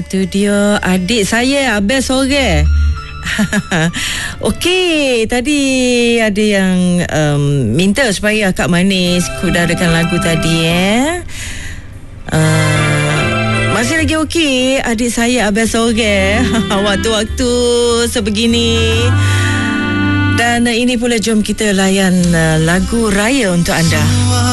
tu dia adik saya Abel Sore. Okey, tadi ada yang minta supaya Akak Manis kudarakan lagu tadi masih lagi okey adik saya Abel Sore. Waktu-waktu sebegini. Dan ini pula jom kita layan lagu raya untuk anda.